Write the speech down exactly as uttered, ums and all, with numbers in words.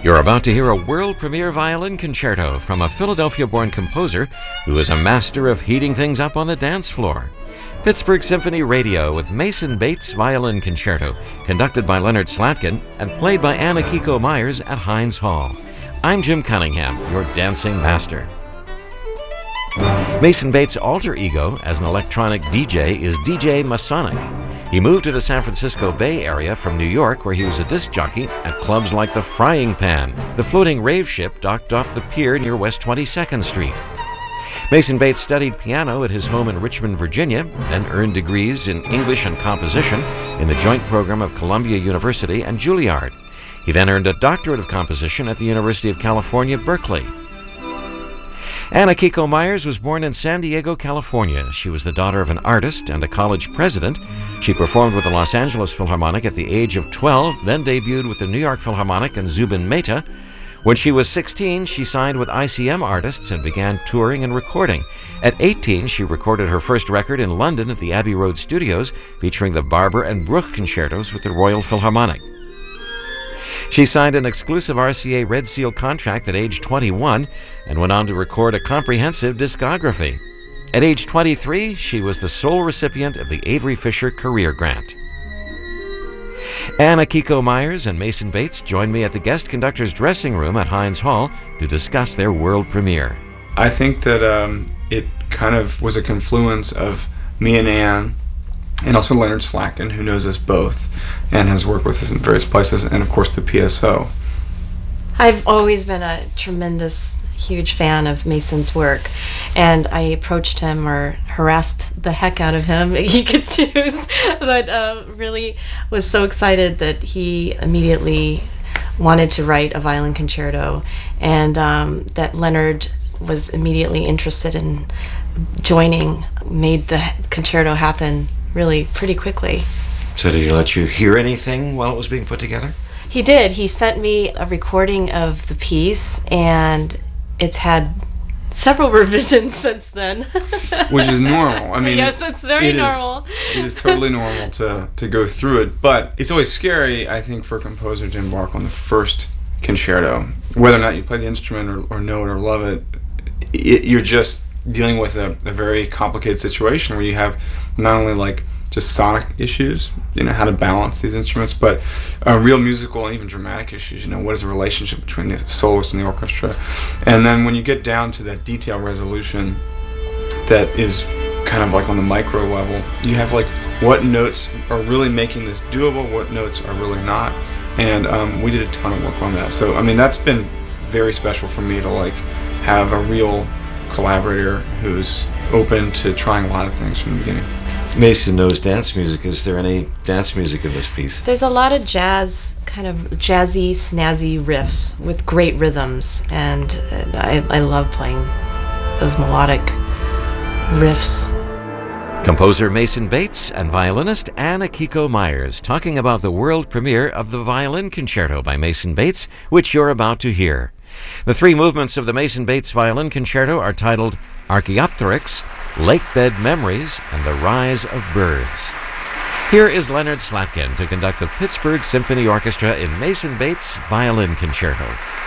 You're about to hear a world premiere violin concerto from a Philadelphia-born composer who is a master of heating things up on the dance floor. Pittsburgh Symphony Radio with Mason Bates Violin Concerto, conducted by Leonard Slatkin and played by Anna Kiko Myers at Heinz Hall. I'm Jim Cunningham, your dancing master. Mason Bates' alter ego as an electronic D J is D J Masonic. He moved to the San Francisco Bay Area from New York, where he was a disc jockey at clubs like the Frying Pan, the floating rave ship docked off the pier near West twenty-second Street. Mason Bates studied piano at his home in Richmond, Virginia, then earned degrees in English and composition in the joint program of Columbia University and Juilliard. He then earned a doctorate of composition at the University of California, Berkeley. Anna Kiko Myers was born in San Diego, California. She was the daughter of an artist and a college president. She performed with the Los Angeles Philharmonic at the age of twelve, then debuted with the New York Philharmonic and Zubin Mehta. When she was sixteen, she signed with I C M artists and began touring and recording. At eighteen, she recorded her first record in London at the Abbey Road Studios, featuring the Barber and Bruch concertos with the Royal Philharmonic. She signed an exclusive R C A Red Seal contract at age twenty-one and went on to record a comprehensive discography. At age twenty-three, she was the sole recipient of the Avery Fisher Career Grant. Anna Kiko Myers and Mason Bates joined me at the guest conductor's dressing room at Heinz Hall to discuss their world premiere. I think that um, it kind of was a confluence of me and Ann, and also Leonard Slatkin, who knows us both and has worked with us in various places, and of course the P S O. I've always been a tremendous, huge fan of Mason's work, and I approached him or harassed the heck out of him. He could choose, but uh, really was so excited that he immediately wanted to write a violin concerto, and um, that Leonard was immediately interested in joining, made the concerto happen really pretty quickly. So did he let you hear anything while it was being put together? He did. He sent me a recording of the piece, and it's had several revisions since then. Which is normal. I mean, yes, it's, it's very it normal. Is, it is totally normal to, to go through it, but it's always scary, I think, for a composer to embark on the first concerto. Whether or not you play the instrument or, or know it or love it, it you're just dealing with a, a very complicated situation where you have not only like just sonic issues, you know, how to balance these instruments, but uh, real musical and even dramatic issues, you know, what is the relationship between the soloist and the orchestra. And then when you get down to that detail resolution that is kind of like on the micro level, you have like what notes are really making this doable, what notes are really not. And um, we did a ton of work on that. So, I mean, that's been very special for me to like have a real collaborator who's open to trying a lot of things from the beginning. Mason knows dance music. Is there any dance music in this piece? There's a lot of jazz, kind of jazzy, snazzy riffs with great rhythms, and I, I love playing those melodic riffs. Composer Mason Bates and violinist Anna Kiko Myers talking about the world premiere of the Violin Concerto by Mason Bates, which you're about to hear. The three movements of the Mason Bates Violin Concerto are titled Archaeopteryx, Lakebed Memories, and The Rise of Birds. Here is Leonard Slatkin to conduct the Pittsburgh Symphony Orchestra in Mason Bates' Violin Concerto.